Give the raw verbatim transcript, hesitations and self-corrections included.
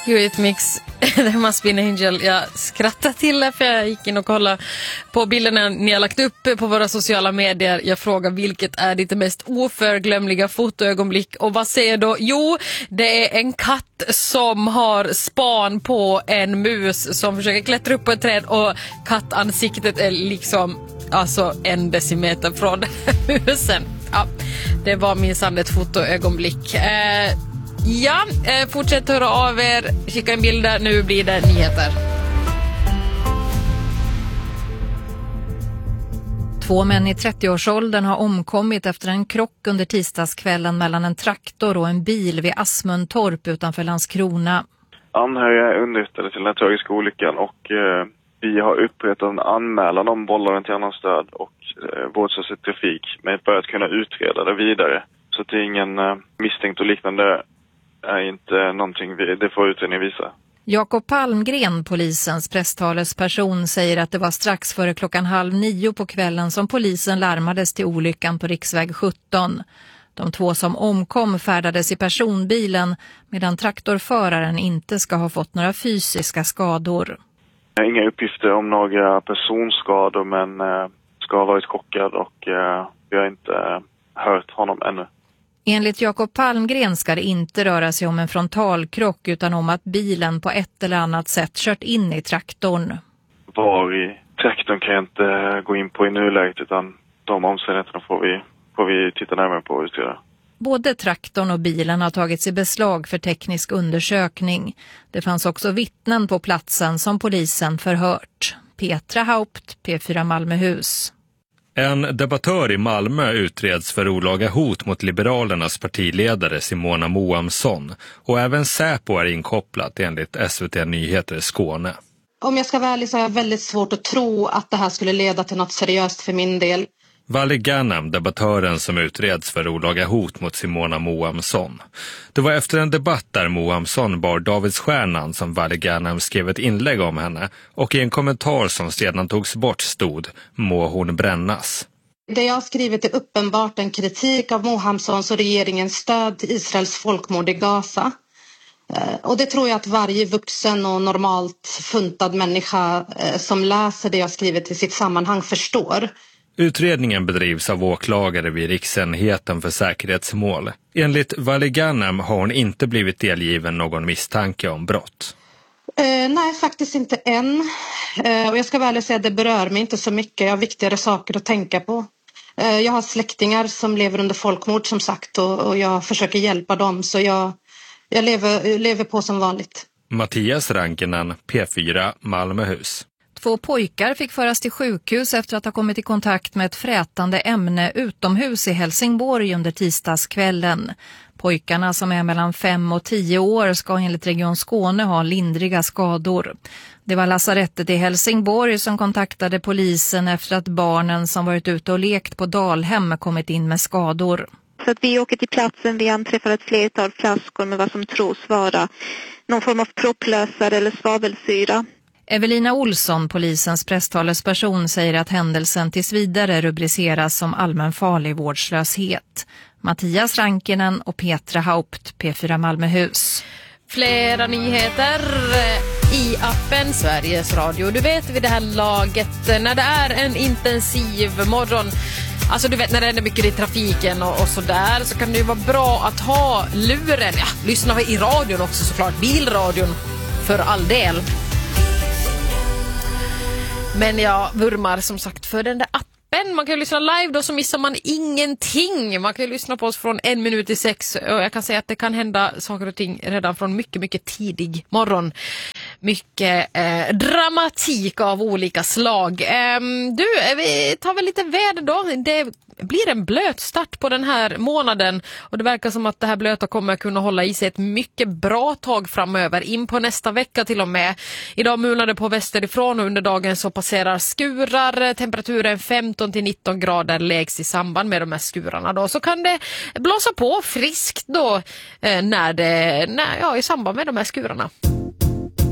Eurythmics, There Must Be an Angel. Jag skrattar till det för jag gick in och kollade på bilderna ni har lagt upp på våra sociala medier. Jag frågar vilket är ditt mest oförglömliga fotoögonblick och vad säger då? Jo, det är en katt som har span på en mus som försöker klättra upp på ett träd och kattansiktet är liksom alltså en decimeter från musen. Ja, det var minsann ett fotoögonblick. Eh, Ja, eh, fortsätt höra av er, skicka en bild där, nu blir det nyheter. Två män i trettioårsåldern har omkommit efter en krock under tisdagskvällen mellan en traktor och en bil vid Asmundtorp utanför Landskrona. Anhöriga är underrättade till den tragiska olyckan och eh, vi har upprättat en anmälan om vållaren till annan stöd och eh, vårdslöshet trafik med börjat kunna utreda det vidare. Så det är ingen eh, misstänkt och liknande är inte någonting vi, det får utredningen visa. Jakob Palmgren, polisens presstalesperson, säger att det var strax före klockan halv nio på kvällen som polisen larmades till olyckan på riksväg sjutton. De två som omkom färdades i personbilen medan traktorföraren inte ska ha fått några fysiska skador. Inga uppgifter om några personskador men eh, ska ha varit chockad och eh, vi har inte eh, hört honom ännu. Enligt Jakob Palmgren ska det inte röra sig om en frontalkrock utan om att bilen på ett eller annat sätt kört in i traktorn. Var i traktorn kan jag inte gå in på i nuläget utan de omständigheterna får vi, får vi titta närmare på och utreda. Både traktorn och bilen har tagits i beslag för teknisk undersökning. Det fanns också vittnen på platsen som polisen förhört. Petra Haupt, P fyra Malmöhus. En debattör i Malmö utreds för olaga hot mot Liberalernas partiledare Simona Moamsson och även Säpo är inkopplat enligt S V T Nyheter Skåne. Om jag ska vara ärlig så har jag väldigt svårt att tro att det här skulle leda till något seriöst för min del. Valle Ghanem, debattören som utreds för olaga hot mot Simona Moamsson. Det var efter en debatt där Moamsson bar Davidsstjärnan som Valle Ghanem skrev ett inlägg om henne och i en kommentar som sedan togs bort stod må hon brännas. Det jag har skrivit är uppenbart en kritik av Moamssons och regeringens stöd till Israels folkmord i Gaza. Och det tror jag att varje vuxen och normalt funtad människa som läser det jag skrivit i sitt sammanhang förstår. Utredningen bedrivs av åklagare vid Riksenheten för säkerhetsmål. Enligt Valle Ghanem har hon inte blivit delgiven någon misstanke om brott. Uh, nej, faktiskt inte än. Uh, och jag ska väl säga att det berör mig inte så mycket. Jag har viktigare saker att tänka på. Uh, jag har släktingar som lever under folkmord som sagt och, och jag försöker hjälpa dem. Så jag, jag lever, lever på som vanligt. Mattias Rankinen, P fyra Malmöhus. Två pojkar fick föras till sjukhus efter att ha kommit i kontakt med ett frätande ämne utomhus i Helsingborg under tisdagskvällen. Pojkarna som är mellan fem och tio år ska enligt Region Skåne ha lindriga skador. Det var lasarettet i Helsingborg som kontaktade polisen efter att barnen som varit ute och lekt på Dalhem kommit in med skador. Så att vi åker till platsen, vi anträffar ett flertal flaskor med vad som tros vara någon form av propplösare eller svavelsyra. Evelina Olsson, polisens presstalesperson, säger att händelsen tills vidare rubriceras som allmänfarlig vårdslöshet. Mattias Rankinen och Petra Haupt, P fyra Malmöhus. Flera nyheter i appen Sveriges Radio. Du vet vid det här laget när det är en intensiv morgon. Alltså du vet när det är mycket i trafiken och, och sådär så kan det ju vara bra att ha luren. Ja, lyssna i radion också såklart. Bilradion för all del. Men jag vurmar som sagt för den där appen. Man kan ju lyssna live då så missar man ingenting. Man kan ju lyssna på oss från en minut till sex. Och jag kan säga att det kan hända saker och ting redan från mycket, mycket tidig morgon. Mycket eh, dramatik av olika slag. Eh, du, vi tar väl lite väder då. Det blir en blöt start på den här månaden. Och det verkar som att det här blöta kommer kunna hålla i sig ett mycket bra tag framöver. In på nästa vecka till och med. Idag mulnade på västerifrån och under dagen så passerar skurar. Temperaturen femton till nitton grader lägst i samband med de här skurarna då. Så kan det blåsa på friskt då eh, när det, när, ja, i samband med de här skurarna.